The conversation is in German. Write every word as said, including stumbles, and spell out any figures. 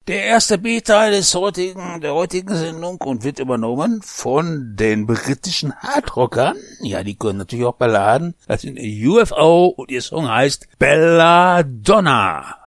Der erste B-Teil des heutigen, der heutigen Sendung und wird übernommen von den britischen Hardrockern. Ja, die können natürlich auch Balladen. Das sind U F O und ihr Song heißt Belladonna.